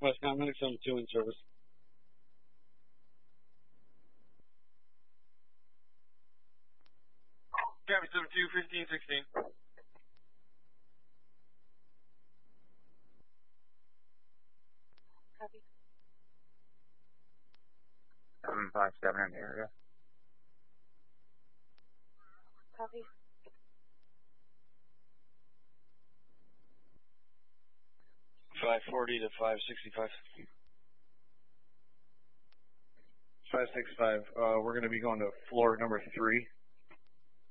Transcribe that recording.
Northwest Common 72 in service. Copy 72, 15, 16. Copy. 757 in the area. Copy. 540 to 565. 565. We're going to be going to floor number 3.